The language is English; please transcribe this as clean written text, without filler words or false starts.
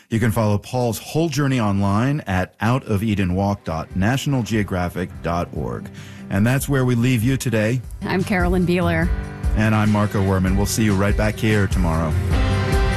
You can follow Paul's whole journey online at outofelenwalk.nationalgeographic.org. And that's where we leave you today. I'm Carolyn Beeler. And I'm Marco Werman. We'll see you right back here tomorrow.